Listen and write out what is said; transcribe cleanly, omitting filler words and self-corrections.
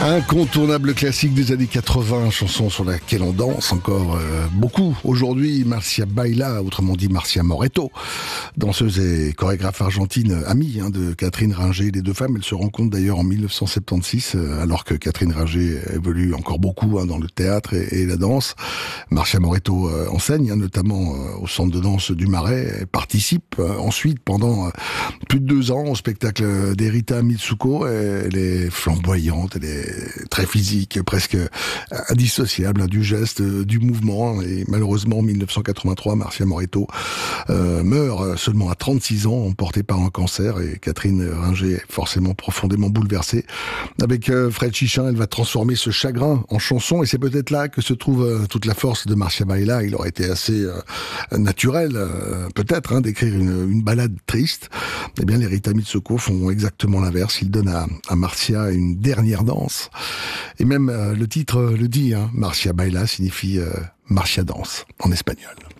Incontournable classique des années 80, chanson sur laquelle on danse encore beaucoup. Aujourd'hui, Marcia Baila, autrement dit Marcia Moretto, danseuse et chorégraphe argentine, amie de Catherine Ringer. Les deux femmes, elles se rencontrent d'ailleurs en 1976, alors que Catherine Ringer évolue encore beaucoup dans le théâtre et la danse. Marcia Moretto enseigne, notamment au centre de danse du Marais. Elle participe ensuite pendant plus de 2 ans au spectacle d'Erita Mitsuko. Elle est flamboyante, elle est très physique, presque indissociable du geste, du mouvement. Et malheureusement, en 1983, Marcia Moretto meurt seulement à 36 ans, emportée par un cancer. Et Catherine Ringer est forcément profondément bouleversée. Avec Fred Chichin, elle va transformer ce chagrin en chanson. Et c'est peut-être là que se trouve toute la force de Marcia Baila. Il aurait été assez naturel, peut-être, d'écrire une ballade triste. Eh bien, les Rita Mitsuko font exactement l'inverse. Ils donnent à Marcia une dernière danse. Et même le titre le dit, Marcia Baila signifie Marcia danse en espagnol.